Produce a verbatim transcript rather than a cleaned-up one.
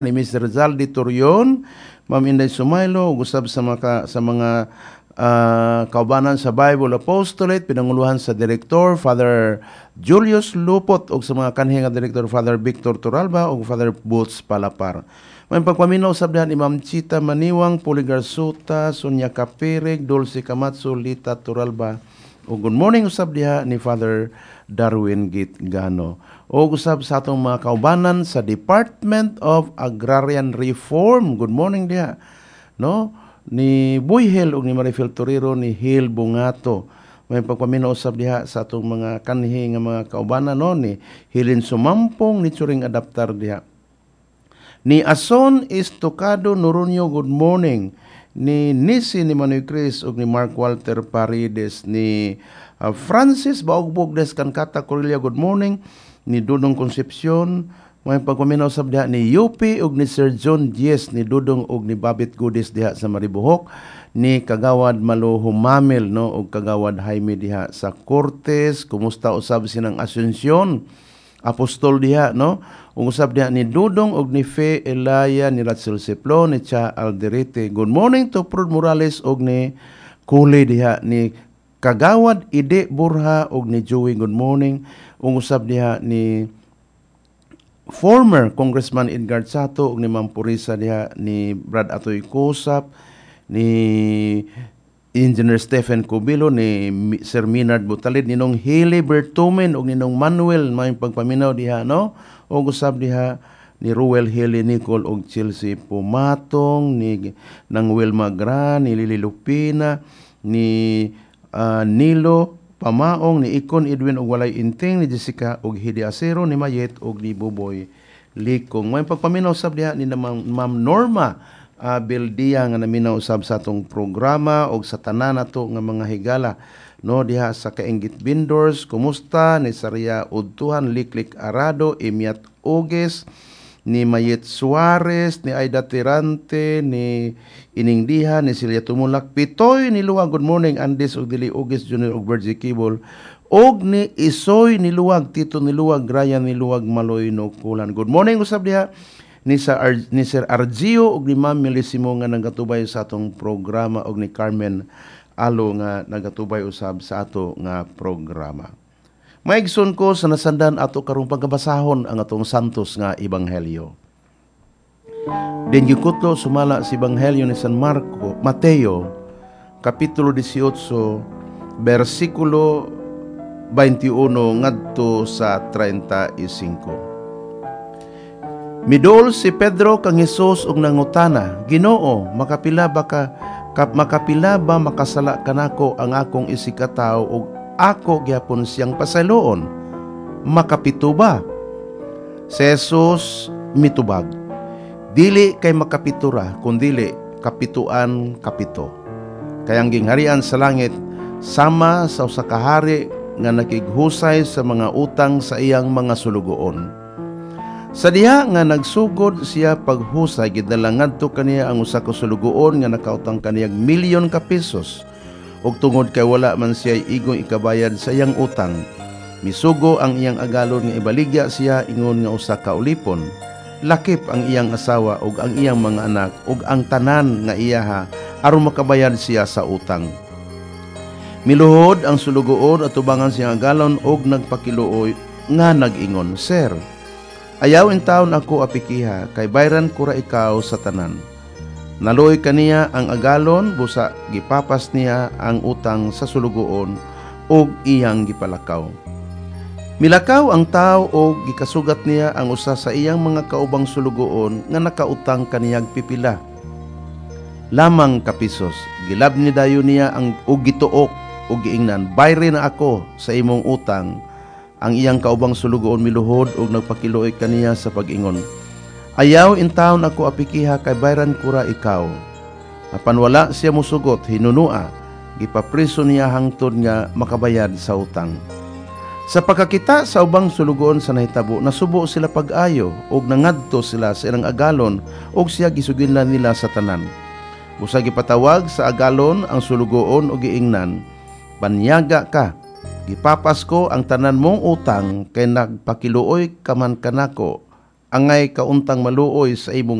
ni Miz Rizal Diturion, Ma'am Inday Sumaylo, ug usab sa mga sa mga uh, kaubanan sa Bible Apostolate, pinanguluhan sa Direktor Father Julius Lupot ug sa mga kanhi nga Direktor Father Victor Turalba ug Father Boots Palapar. May pagpaminaw usab diha ni Ma'am Chita Maniwang, Puli Garsuta, Sonia Kapirig, Dulce Camatso, Lita Turalba. O good morning usab diha ni Father Darwin Gitgano. O usab sa atong mga kaubanan sa Department of Agrarian Reform. Good morning diha. No? Ni Buyhel ug ni Marifel Torero, ni Hil Bungato. May pagpaminaw usab diha sa atong mga kanhi nga mga kaubanan, no? Ni Hilin Sumampong, ni Churing Adaptar diha. Ni Ason Estocado Noronio, good morning. Ni Nisi ni Manoy Chris ug ni Mark Walter Paredes, ni uh, Francis Baugbog des Kankata Correlia, good morning. Ni Dudong Concepcion, may pagpaminaw sab diha ni U P ug ni Sir John Diez, ni Dudong ug ni Babit Goodies diha sa Maribohok, ni Kagawad Malo Humamel, no, ug Kagawad Jaime diha sa Cortes. Kumusta usab sinang Asuncion Apostol diha, no? Ug usab diha ni Dudong ug ni Fe Elaya, ni Ratzel Seplo, ni Cha Alderete. Good morning to Prud Morales ug ni Kuli diha, ni Kagawad Ide Burha ug ni Joey, good morning. Ug usab diha ni former Congressman Edgar Sato ug ni Ma'am Purisa diha, ni Brad Atoy Kusap, ni Engineer Stephen Cubilo, ni Sir Minard Butalid, ni Nong Haley Bertumen ug ni Nong Manuel, may pagpaminaw diha, no? Ug usab diha ni Ruel Haley Nicole ug Chelsea Pumatong, ni nang Wilma Gran, ni Lili Lupina, ni uh, Nilo Pamaong, ni Ikon Edwin ug Walay Inting, ni Jessica ug Hidi Acero, ni Mayet ug ni Buboy Likong. May pagpaminaw usab diha ni Ma'am Norma uh, Beldia nga naminaw usab sa atong programa ug sa tanan nato nga mga higala, no, diha sa Kainggit Bindors. Kumusta ni Saria Udtuhan, Liklik Arado, Imiat Uges, ni Mayet Suarez, ni Aida Tirante, ni Ining Diha, ni Celia Tumulak, Pitoy ni Luwag, good morning. Andes ug Dili Uges Junior ug Bergie Kibol, og ni Isoy ni Luwag, Tito ni Luwag, Ryan ni Luwag, Maloy no Kulan. Good morning usab diha ni sa Ar- ni Sir Argio ug ni Ma'am Melisimo nga nagatubay sa atong programa, og ni Carmen Alo nga nagatubay usab sa ato nga programa. Maigsoon ko sa nasandan ato karong pagkabasahon ang atong santos nga ebanghelyo. Din gikutlo sumala sa ebanghelyo ni San Marco, Mateo, kapitulo eighteen, bersikulo twenty-one ngadto sa thirty-five. Midol si Pedro kang Hesus ug nangutana, Ginoo, makapila ba ka kap makapila ba makasala kanako ang akong isikataw ug ako gyapon siyang pasayloon? Makapito ba? Si Jesus mitubag, dili kay makapitura, kundili kapituan kapito. Kayang gingharian sa langit sama sa usa ka hari nga nakighusay sa mga utang sa iyang mga sulugoon. Sa diha nga nagsugod siya paghusay, gidala ngadto kaniya ang usa ka sulugoon nga nakautang kaniyag milyon ka pesos. Ug tungod kay wala man siya igong ikabayad sa iyang utang, misugo ang iyang agalon nga ibaligya siya ingon nga usa ka ulipon. Lakip ang iyang asawa ug ang iyang mga anak ug ang tanan nga iyaha aron makabayad siya sa utang. Miluhod ang sulugoon at tubangan siyang agalon ug nagpakiluoy nga nag-ingon, Sir, ayaw in taon ako apikiha, kay bayran ko ra ikaw sa tanan. Naluoy kaniya ang agalon, busa gipapas niya ang utang sa sulugoon ug iyang gipalakaw. Milakaw ang tao ug gikasugat niya ang usa sa iyang mga kaubang sulugoon nga nakautang kaniyag pipila lamang ka pesos. Gilab ni dayon niya ang ug gituok ug giingnan, bayre na ako sa imong utang. Ang iyang kaubang sulugoon miluhod ug nagpakiluoy kaniya sa pag-ingon, ayaw in taon ako apikiha, kay bayran kura ikaw. Apan wala siya musugot, hinunua, gipapriso niya hangtod nga makabayad sa utang. Sa pagkakita sa ubang sulugoon sa nahitabo, nasubo sila pag-ayo ug nangadto sila sa ilang agalon ug siya gisuginlan nila sa tanan. Busa gipatawag sa agalon ang sulugoon ug giingnan, banyaga ka, gipapas ko ang tanan mong utang kay nagpakiluoy ka man kanako, angay kauntang maluoy sa imong